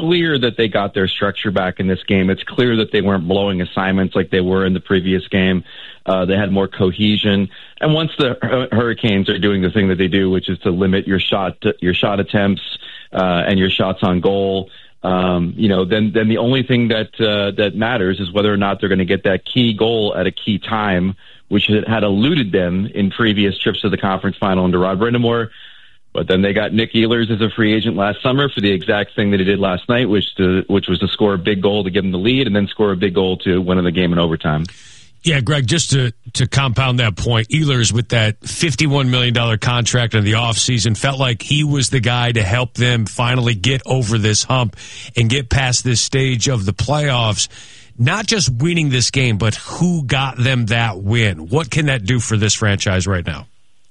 clear that they got their structure back in this game. It's clear that they weren't blowing assignments like they were in the previous game. They had more cohesion. And once the Hurricanes are doing the thing that they do, which is to limit your shot attempts and your shots on goal, then the only thing that matters is whether or not they're going to get that key goal at a key time, which had eluded them in previous trips to the conference final under Rod Brind'Amour. But then they got Nick Ehlers as a free agent last summer for the exact thing that he did last night, which was to score a big goal to give them the lead and then score a big goal to win the game in overtime. Yeah, Greg, just to compound that point, Ehlers with that $51 million contract in the offseason felt like he was the guy to help them finally get over this hump and get past this stage of the playoffs. Not just winning this game, but who got them that win? What can that do for this franchise right now?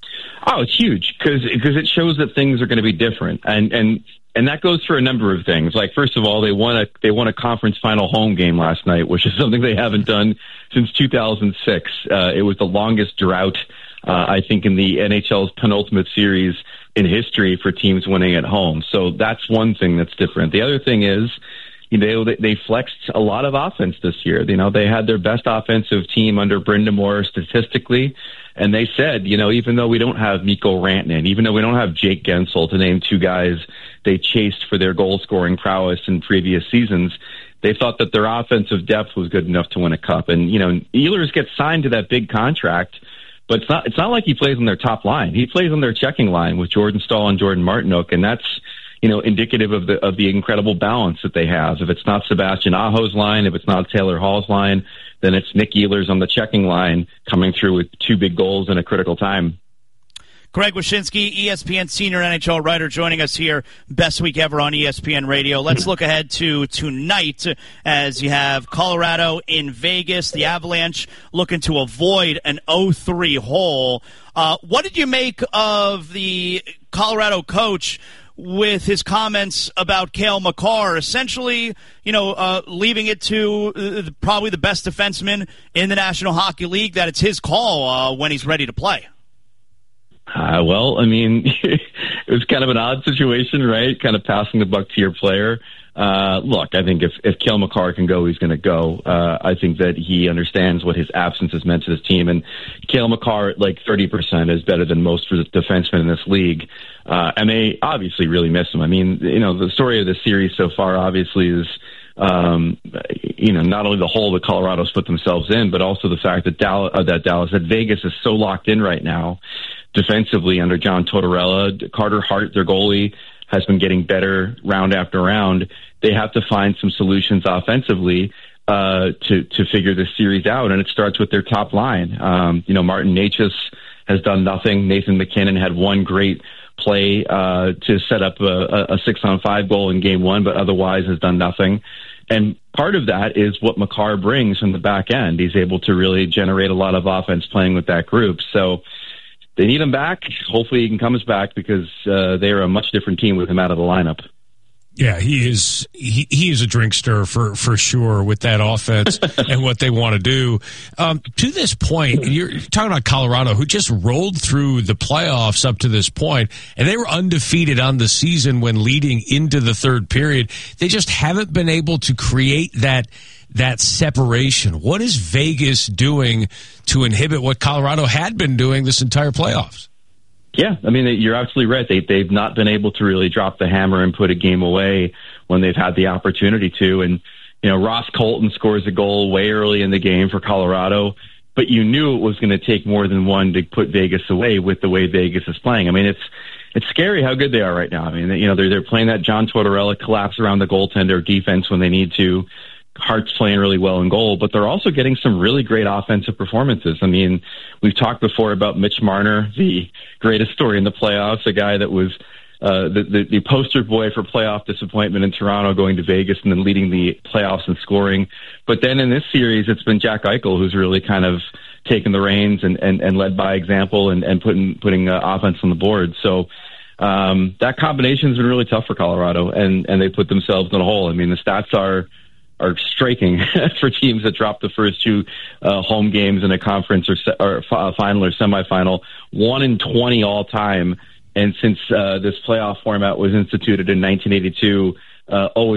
Oh, it's huge because it shows that things are going to be different, and that goes for a number of things. Like, first of all, they won a conference final home game last night, which is something they haven't done since 2006. It was the longest drought, I think, in the NHL's penultimate series in history for teams winning at home. So that's one thing that's different. The other thing is, they flexed a lot of offense this year. They had their best offensive team under Brind'Amour statistically. And they said, even though we don't have Mikko Rantanen, even though we don't have Jake Gensel, to name two guys they chased for their goal-scoring prowess in previous seasons, they thought that their offensive depth was good enough to win a cup. And, Ehlers gets signed to that big contract, but it's not like he plays on their top line. He plays on their checking line with Jordan Staal and Jordan Martinook, and that's indicative of the incredible balance that they have. If it's not Sebastian Aho's line, if it's not Taylor Hall's line, then it's Nick Ehlers on the checking line coming through with two big goals in a critical time. Greg Wyshynski, ESPN senior NHL writer, joining us here, best week ever on ESPN Radio. Let's look ahead to tonight as you have Colorado in Vegas, the Avalanche looking to avoid an 0-3 hole. What did you make of the Colorado coach with his comments about Cale Makar, essentially, leaving it to probably the best defenseman in the National Hockey League, that it's his call when he's ready to play? It was kind of an odd situation, right? Kind of passing the buck to your player. Look, I think if Cale Makar can go, he's going to go. I think that he understands what his absence has meant to this team. And Cale Makar at like 30% is better than most defensemen in this league. And they obviously really miss him. The story of this series so far obviously is, not only the hole that Colorado's put themselves in, but also the fact that Vegas is so locked in right now defensively under John Tortorella. Carter Hart, their goalie, has been getting better round after round. They have to find some solutions offensively to figure this series out, and it starts with their top line. Martin Necas has done nothing. Nathan MacKinnon had one great play to set up a 6-on-5 goal in Game 1, but otherwise has done nothing. And part of that is what Makar brings from the back end. He's able to really generate a lot of offense playing with that group. So they need him back. Hopefully he comes back because they are a much different team with him out of the lineup. Yeah, he is a drink stir for sure with that offense and what they want to do. To this point, you're talking about Colorado, who just rolled through the playoffs up to this point, and they were undefeated on the season when leading into the third period. They just haven't been able to create that separation. What is Vegas doing to inhibit what Colorado had been doing this entire playoffs? Yeah, you're absolutely right. They've not been able to really drop the hammer and put a game away when they've had the opportunity to. And, Ross Colton scores a goal way early in the game for Colorado, but you knew it was going to take more than one to put Vegas away with the way Vegas is playing. It's scary how good they are right now. They're playing that John Tortorella collapse around the goaltender defense when they need to. Hart's playing really well in goal, but they're also getting some really great offensive performances. We've talked before about Mitch Marner, the greatest story in the playoffs, a guy that was the poster boy for playoff disappointment in Toronto, going to Vegas and then leading the playoffs in scoring. But then in this series, it's been Jack Eichel who's really kind of taken the reins and led by example and putting offense on the board. So that combination has been really tough for Colorado, and they put themselves in a hole. The stats are striking for teams that dropped the first two home games in a conference or final or semifinal, 1 in 20 all time. And since this playoff format was instituted in 1982,